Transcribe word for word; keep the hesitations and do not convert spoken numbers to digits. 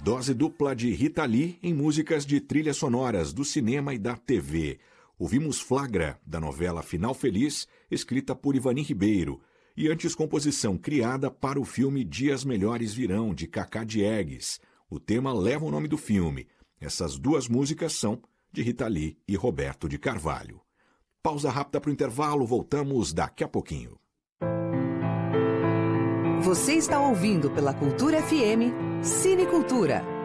Dose dupla de Rita Lee em músicas de trilhas sonoras do cinema e da T V. Ouvimos Flagra, da novela Final Feliz, escrita por Ivani Ribeiro, e antes composição criada para o filme Dias Melhores Virão, de Cacá Diegues. O tema leva o nome do filme. Essas duas músicas são de Rita Lee e Roberto de Carvalho. Pausa rápida para o intervalo, voltamos daqui a pouquinho. Você está ouvindo pela Cultura F M, Cinecultura.